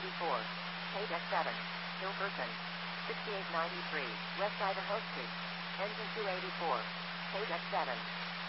284. Page X7. Hilferson. 6893. West Ivanhoe Street. Engine 284. Page X7.